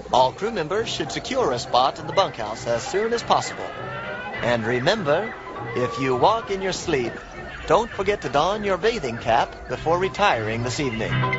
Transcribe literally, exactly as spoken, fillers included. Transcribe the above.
All crew members should secure a spot in the bunkhouse as soon as possible. And remember, if you walk in your sleep, don't forget to don your bathing cap before retiring this evening.